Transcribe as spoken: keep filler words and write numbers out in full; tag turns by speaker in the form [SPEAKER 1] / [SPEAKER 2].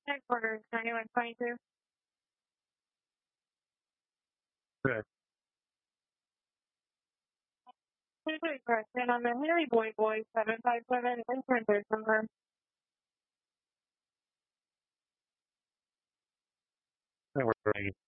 [SPEAKER 1] Headquarters, ninety-one twenty-two.
[SPEAKER 2] Good.
[SPEAKER 1] Here's a question on the Harry Boy Boy seven five seven intern number.
[SPEAKER 2] We're ready.